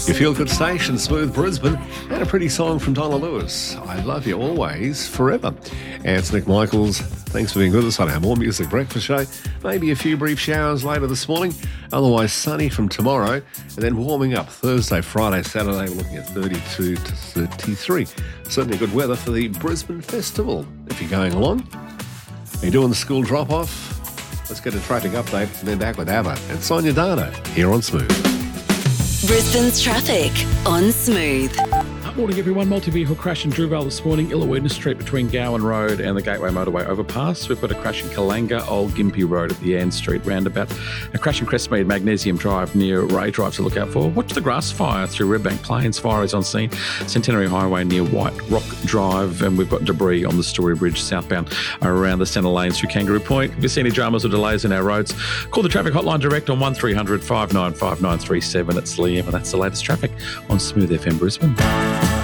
Your feel-good station, Smooth Brisbane, and a pretty song from Donna Lewis. I love you always, forever. And it's Nick Michaels. Thanks for being with us on our More Music Breakfast show. Maybe a few brief showers later this morning. Otherwise sunny from tomorrow. And then warming up Thursday, Friday, Saturday. We're looking at 32 to 33. Certainly good weather for the Brisbane Festival. If you're going along, are you doing the school drop-off? Let's get a traffic update and then back with Abba and Sonia Dano here on Smooth. Brisbane's traffic on Smooth. Morning everyone. Multi-vehicle crash in Druvale this morning, Illawina Street between Gowan Road and the Gateway Motorway overpass. We've got a crash in Kalanga, Old Gympie Road at the Ann Street roundabout. A crash in Crestmead Magnesium Drive near Ray Drive to look out for. Watch the grass fire through Redbank Plains. Fire is on scene. Centenary Highway near White Rock Drive, and we've got debris on the Story Bridge southbound around the centre lanes through Kangaroo Point. If you see any dramas or delays in our roads, call the traffic hotline direct on 1300 595 937. It's Liam, and that's the latest traffic on Smooth FM Brisbane.